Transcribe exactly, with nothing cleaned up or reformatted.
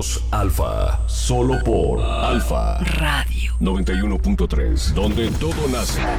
Somos Alfa, solo por Alfa Radio noventa y uno punto tres, donde todo nace.